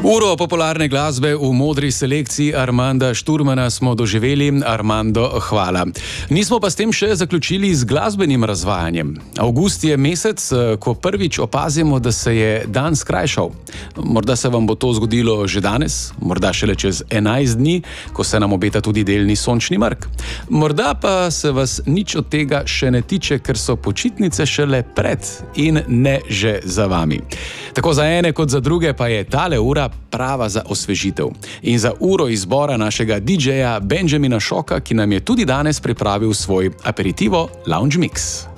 Uro popularne glasbe v modri selekciji Armanda Šturmana smo doživeli. Armando, hvala. Nismo pa s tem še zaključili z glasbenim razvajanjem. Avgust je mesec, ko prvič opazimo, da se je dan skrajšal. Morda se vam bo to zgodilo že danes, morda šele čez 11 dni, ko se nam obeta tudi delni sončni mrk. Morda pa se vas nič od tega še ne tiče, ker so počitnice šele pred in ne že za vami. Tako za ene kot za druge pa je tale ura prava za osvežitev. In za uro izbora našega DJ-ja Benjamina Šoka, ki nam je tudi danes pripravil svoj aperitivo Lounge Mix.